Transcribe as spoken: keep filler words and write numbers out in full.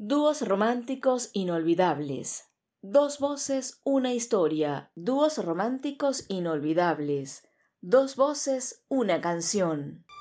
Dúos románticos inolvidables. Dos voces, una historia. Dúos románticos inolvidables. Dos voces, una canción.